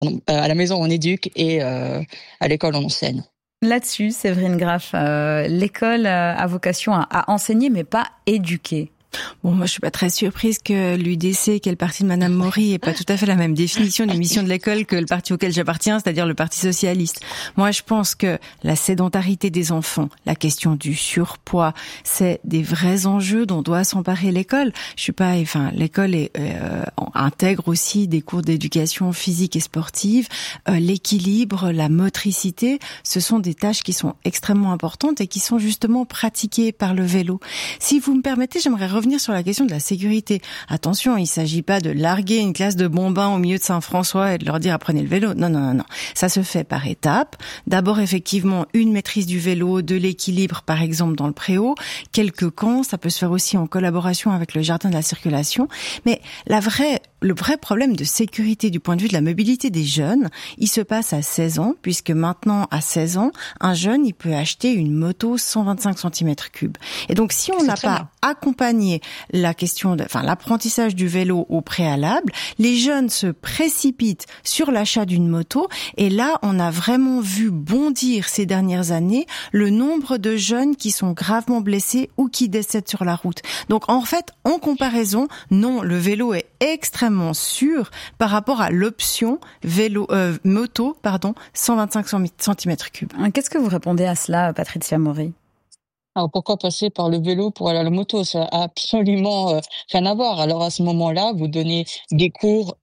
À la maison, on éduque et à l'école, on enseigne. Là-dessus, Séverine Graff, l'école a vocation à enseigner, mais pas éduquer. Bon, moi, je suis pas très surprise que l'UDC, qui est le parti de Madame Maury, ait pas tout à fait la même définition des missions de l'école que le parti auquel j'appartiens, c'est-à-dire le Parti socialiste. Moi, je pense que la sédentarité des enfants, la question du surpoids, c'est des vrais enjeux dont doit s'emparer l'école. L'école intègre aussi des cours d'éducation physique et sportive, l'équilibre, la motricité. Ce sont des tâches qui sont extrêmement importantes et qui sont justement pratiquées par le vélo. Si vous me permettez, j'aimerais revenir sur la question de la sécurité. Attention, il ne s'agit pas de larguer une classe de bombins au milieu de Saint-François et de leur dire apprenez le vélo. Non. Ça se fait par étapes. D'abord, effectivement, une maîtrise du vélo, de l'équilibre, par exemple, dans le préau. Quelques camps, ça peut se faire aussi en collaboration avec le jardin de la circulation. Mais le vrai problème de sécurité du point de vue de la mobilité des jeunes, il se passe à 16 ans, puisque maintenant, à 16 ans, un jeune, il peut acheter une moto 125 cm3. Et donc, si on n'a pas accompagné l'apprentissage du vélo au préalable, les jeunes se précipitent sur l'achat d'une moto et là, on a vraiment vu bondir ces dernières années le nombre de jeunes qui sont gravement blessés ou qui décèdent sur la route. Donc, en fait, en comparaison, non, le vélo est extrêmement sûr par rapport à l'option moto, 125 cm3. Qu'est-ce que vous répondez à cela, Patricia Maury? Alors pourquoi passer par le vélo pour aller à la moto? Ça a absolument rien à voir. Alors à ce moment-là, vous donnez des cours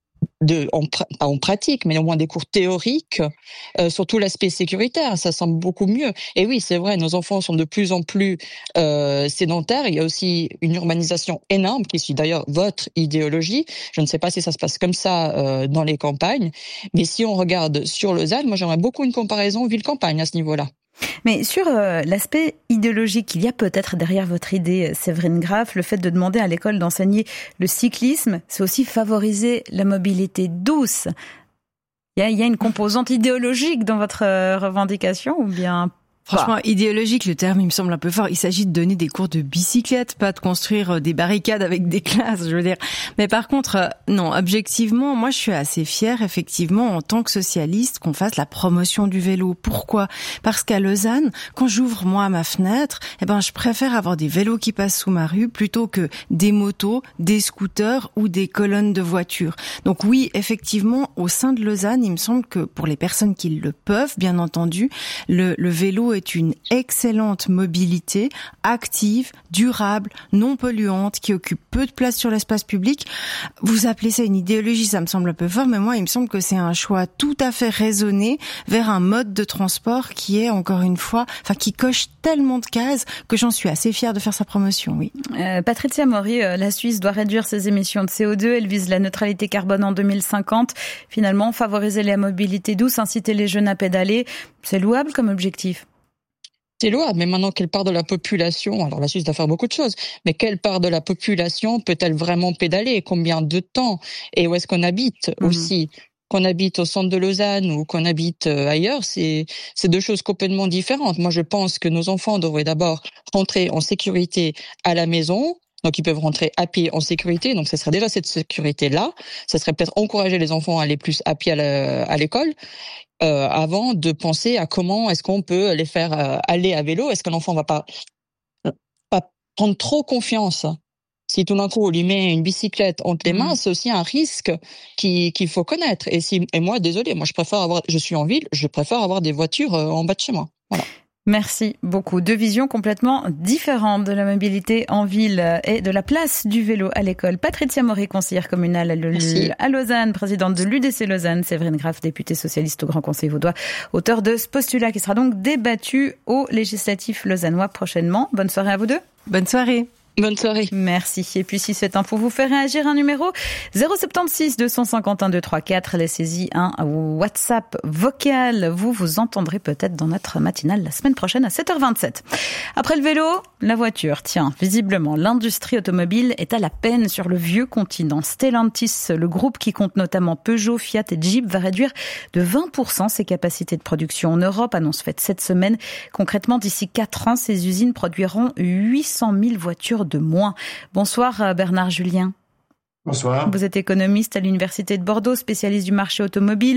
pas en pratique, mais au moins des cours théoriques, surtout l'aspect sécuritaire, ça semble beaucoup mieux. Et oui, c'est vrai, nos enfants sont de plus en plus sédentaires. Il y a aussi une urbanisation énorme, qui suit d'ailleurs votre idéologie. Je ne sais pas si ça se passe comme ça dans les campagnes, mais si on regarde sur Lausanne, moi j'aimerais beaucoup une comparaison ville-campagne à ce niveau-là. Mais sur l'aspect idéologique qu'il y a peut-être derrière votre idée, Séverine Graff, le fait de demander à l'école d'enseigner le cyclisme, c'est aussi favoriser la mobilité douce. Il y a une composante idéologique dans votre revendication ou bien... Franchement, idéologique, le terme, il me semble un peu fort. Il s'agit de donner des cours de bicyclette, pas de construire des barricades avec des classes, je veux dire. Mais par contre, non, objectivement, moi, je suis assez fière, effectivement, en tant que socialiste, qu'on fasse la promotion du vélo. Pourquoi? Parce qu'à Lausanne, quand j'ouvre, moi, ma fenêtre, je préfère avoir des vélos qui passent sous ma rue plutôt que des motos, des scooters ou des colonnes de voitures. Donc oui, effectivement, au sein de Lausanne, il me semble que pour les personnes qui le peuvent, bien entendu, le vélo est une excellente mobilité active, durable, non polluante, qui occupe peu de place sur l'espace public. Vous appelez ça une idéologie, ça me semble un peu fort, mais moi, il me semble que c'est un choix tout à fait raisonné vers un mode de transport qui est, encore une fois, qui coche tellement de cases que j'en suis assez fière de faire sa promotion, oui. Patricia Maury, la Suisse doit réduire ses émissions de CO2, elle vise la neutralité carbone en 2050. Finalement, favoriser la mobilité douce, inciter les jeunes à pédaler, c'est louable comme objectif. C'est louable, mais maintenant, quelle part de la population, alors la Suisse doit faire beaucoup de choses, mais quelle part de la population peut-elle vraiment pédaler? Combien de temps? Et où est-ce qu'on habite aussi? Qu'on habite au centre de Lausanne ou qu'on habite ailleurs, c'est deux choses complètement différentes. Moi, je pense que nos enfants devraient d'abord rentrer en sécurité à la maison. Donc, ils peuvent rentrer à pied en sécurité. Donc, ce serait déjà cette sécurité-là. Ça serait peut-être encourager les enfants à aller plus à pied à l'école. Avant de penser à comment est-ce qu'on peut les faire aller à vélo. Est-ce que l'enfant va pas prendre trop confiance? Si tout d'un coup on lui met une bicyclette entre les mains, c'est aussi un risque qu'il faut connaître. Et moi, désolé, je suis en ville, je préfère avoir des voitures en bas de chez moi. Voilà. Merci beaucoup. Deux visions complètement différentes de la mobilité en ville et de la place du vélo à l'école. Patricia Maury, conseillère communale à Lausanne, présidente de l'UDC Lausanne. Séverine Graff, députée socialiste au Grand Conseil vaudois, auteur de ce postulat qui sera donc débattu au législatif lausannois prochainement. Bonne soirée à vous deux. Bonne soirée. Bonne soirée. Merci. Et puis si c'est un pour vous faire réagir, un numéro 076 251 234. Laissez-y un WhatsApp vocal. Vous entendrez peut-être dans notre matinale la semaine prochaine à 7h27. Après le vélo, la voiture. Tiens, visiblement, l'industrie automobile est à la peine sur le vieux continent. Stellantis, le groupe qui compte notamment Peugeot, Fiat et Jeep, va réduire de 20% ses capacités de production en Europe. Annonce faite cette semaine. Concrètement, d'ici 4 ans, ces usines produiront 800 000 voitures de moins. Bonsoir Bernard Julien. Bonsoir. Vous êtes économiste à l'Université de Bordeaux, spécialiste du marché automobile.